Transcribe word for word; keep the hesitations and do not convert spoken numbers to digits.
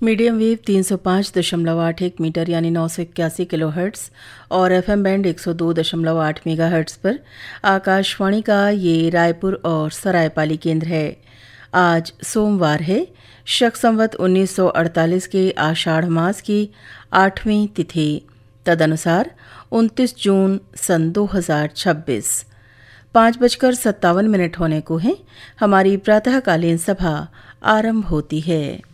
Medium wave तीन सौ पाँच दशमलव आठ एक मीटर यानी नौ सौ इक्यासी किलो हर्ट्ज़ और एफएम बैंड एक सौ दो दशमलव आठ मेगा हर्ट्ज़ पर आकाशवाणी का ये रायपुर और सरायपाली केंद्र है। आज सोमवार है, शक संवत उन्नीस सौ अड़तालीस के आषाढ़ मास की आठवीं तिथि, तदनुसार उनतीस जून सन दो हजार छब्बीस। पाँच बजकर सत्तावन मिनट होने को हैं। हमारी प्रातःकालीन सभा आरंभ होती है।